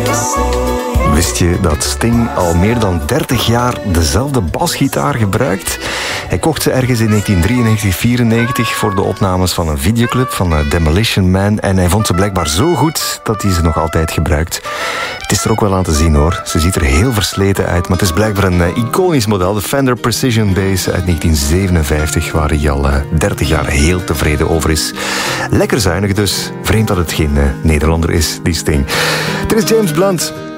Wist je dat Sting al meer dan 30 jaar dezelfde basgitaar gebruikt? Hij kocht ze ergens in 1993, 1994 voor de opnames van een videoclip van Demolition Man. En hij vond ze blijkbaar zo goed dat hij ze nog altijd gebruikt. Het is er ook wel aan te zien hoor. Ze ziet er heel versleten uit, maar het is blijkbaar een iconisch model. De Fender Precision Bass uit 1957, waar hij al 30 jaar heel tevreden over is. Lekker zuinig dus. Vreemd dat het geen Nederlander is, die Sting. Dit is James Blunt.